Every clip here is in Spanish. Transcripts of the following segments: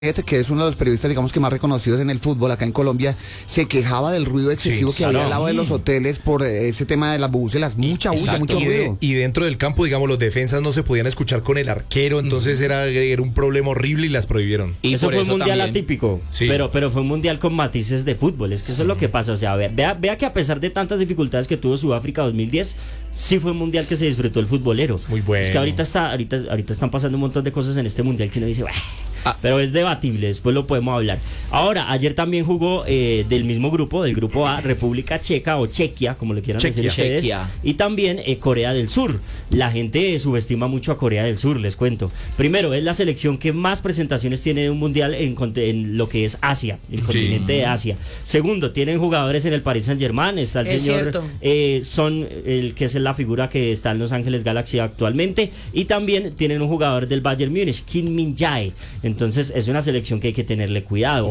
que es uno de los periodistas, digamos que más reconocidos en el fútbol acá en Colombia, se quejaba del ruido excesivo que había al lado de los hoteles por ese tema de las bubucelas, mucha bulla, mucho ruido. Y dentro del campo, digamos, los defensas no se podían escuchar con el arquero, entonces era un problema horrible y las prohibieron. Y eso fue un mundial también atípico, sí. pero fue un mundial con matices de fútbol, es que eso es lo que pasa, o sea, vea que a pesar de tantas dificultades que tuvo Sudáfrica 2010, sí fue un mundial que se disfrutó el futbolero. Muy bueno. Es que ahorita están pasando un montón de cosas en este mundial que uno dice, pero es debatible, después lo podemos hablar. Ahora, ayer también jugó del mismo grupo, del grupo A, República Checa o Chequia, como le quieran decir ustedes, y también Corea del Sur. La gente subestima mucho a Corea del Sur, les cuento. Primero, es la selección que más presentaciones tiene de un mundial en lo que es Asia, el continente de Asia. Segundo, tienen jugadores en el Paris Saint-Germain, está el señor Son, el que es la figura que está en Los Ángeles Galaxy actualmente, y también tienen un jugador del Bayern Múnich, Kim Min-jae. Entonces es una selección que hay que tenerle cuidado.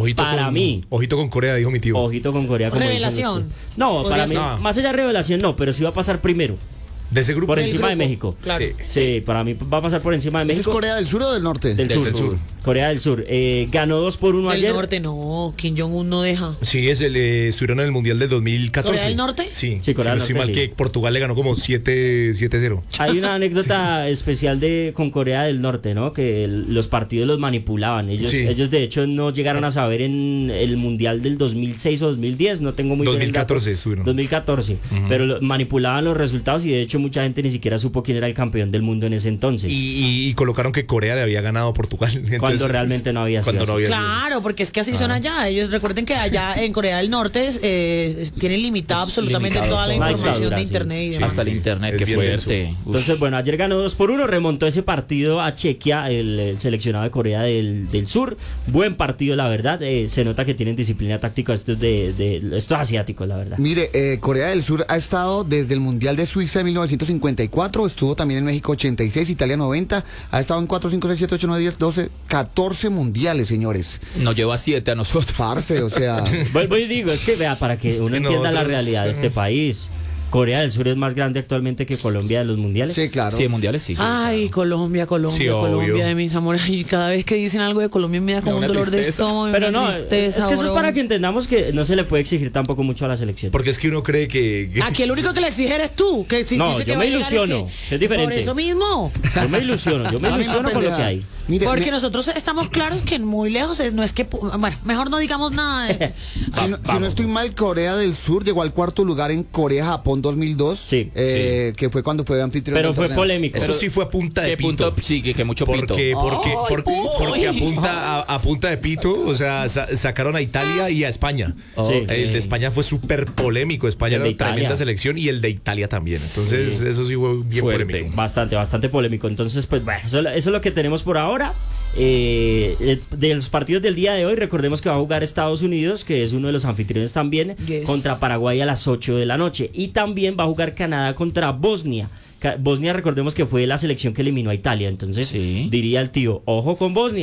Ojito con Corea, dijo mi tío. Ojito con Corea. Revelación. No, para mí, más allá de revelación no, pero sí va a pasar primero. De ese grupo. Por encima de México. Claro. Sí, para mí va a pasar por encima de México. ¿Es Corea del Sur o del Norte? Del sur. Corea del Sur. Ganó 2-1 ayer. Del Norte no, Kim Jong-un no deja. Sí, estuvieron en el Mundial del 2014. ¿Corea del Norte? Sí, Corea del Norte. Mal que Portugal le ganó como 7-0. Hay una anécdota especial con Corea del Norte, ¿no? Que los partidos los manipulaban. Ellos de hecho no llegaron a saber en el Mundial del 2006 o 2010, no tengo muy bien 2014 estuvieron. 2014, pero manipulaban los resultados y de hecho mucha gente ni siquiera supo quién era el campeón del mundo en ese entonces. Y colocaron que Corea le había ganado a Portugal. Entonces, cuando realmente no había sido así. Claro, porque es que así son allá. Ellos recuerden que allá en Corea del Norte tienen limitada absolutamente toda la información de internet. Sí, hasta el internet, que fuerte. Entonces, bueno, ayer ganó 2-1, remontó ese partido a Chequia, el seleccionado de Corea del Sur. Buen partido, la verdad. Se nota que tienen disciplina táctica estos asiáticos, la verdad. Mire, Corea del Sur ha estado desde el Mundial de Suiza de 1954, estuvo también en México 86, Italia 90, ha estado en 4, 5, 6, 7, 8, 9, 10, 12, 14 mundiales, señores. Nos lleva 7 a nosotros. Parce, o sea. Voy digo, es que vea, para que uno entienda la realidad de este país. Corea del Sur es más grande actualmente que Colombia de los mundiales. Sí, claro. Sí, de mundiales sí. Ay, Colombia, Sí, de mis amores. Y cada vez que dicen algo de Colombia me da como un dolor de estómago. Pero no, tristeza, es que eso es para que entendamos que no se le puede exigir tampoco mucho a la selección. Porque es que uno cree que Aquí el único que le exige eres tú. Que si no, dice que yo me ilusiono. Es diferente. Por eso mismo. Yo me ilusiono con lo que hay. Mire, porque nosotros estamos claros que muy lejos no es que... Bueno, mejor no digamos nada. Si no estoy mal, Corea del Sur llegó al cuarto lugar en Corea-Japón 2002. Sí. Que fue cuando fue anfitrión. Pero fue polémico. Eso sí fue a punta de pito. Sí, que mucho pito. Porque a punta de pito, o sea, sacaron a Italia y a España. El de España fue súper polémico. España era una tremenda selección y el de Italia también. Entonces, eso sí fue bien polémico. Bastante polémico. Entonces, pues bueno, eso es lo que tenemos por ahora. De los partidos del día de hoy, recordemos que va a jugar Estados Unidos, que es uno de los anfitriones también, contra Paraguay a las 8 de la noche, y también va a jugar Canadá contra Bosnia. Bosnia, recordemos que fue la selección que eliminó a Italia, entonces diría el tío, ojo con Bosnia.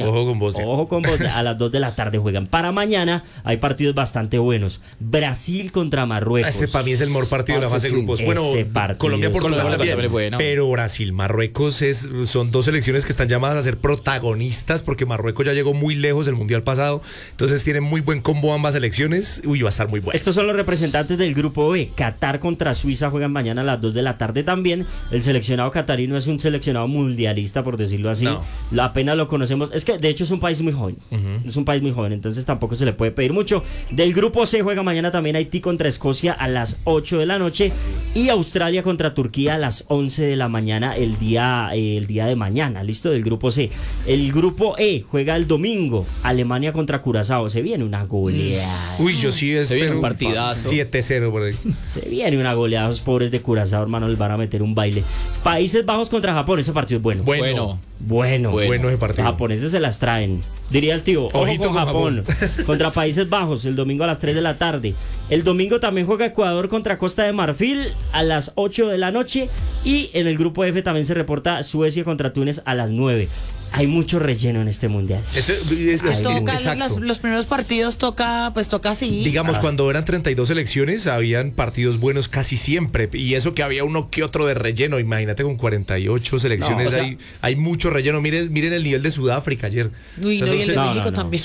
A las 2 de la tarde juegan. Para mañana hay partidos bastante buenos. Brasil contra Marruecos. Ese para mí es el mejor partido de la fase de grupos. Bueno, Colombia por también, bueno. Pero Brasil, Marruecos son dos selecciones que están llamadas a ser protagonistas, porque Marruecos ya llegó muy lejos el mundial pasado, entonces tienen muy buen combo ambas selecciones. Uy, va a estar muy bueno. Estos son los representantes del grupo B. Qatar contra Suiza juegan mañana a las 2 de la tarde también. El seleccionado catarí no es un seleccionado mundialista, por decirlo así. No. Apenas lo conocemos. Es que de hecho es un país muy joven. Es un país muy joven, entonces tampoco se le puede pedir mucho. Del grupo C juega mañana también Haití contra Escocia a las 8 de la noche y Australia contra Turquía a las 11 de la mañana el día de mañana. Listo, del grupo C. El grupo E juega el domingo Alemania contra Curazao. Se viene una goleada. Uy, yo sí se viene un partidazo. 7-0 por ahí. Se viene una goleada. Los pobres de Curazao, hermano, les van a meter un baile. Países Bajos contra Japón, ese partido es bueno. Bueno ese partido. Los japoneses se las traen. Diría el tío, ojito con Japón. Contra Países Bajos, el domingo a las 3 de la tarde. El domingo también juega Ecuador contra Costa de Marfil a las 8 de la noche. Y en el grupo F también se reporta Suecia contra Túnez a las 9. hay mucho relleno en este mundial. Los primeros partidos toca así. Digamos, cuando eran 32 selecciones, habían partidos buenos casi siempre. Y eso que había uno que otro de relleno. Imagínate con 48 selecciones, hay mucho relleno. Miren el nivel de Sudáfrica ayer. Y el de México también.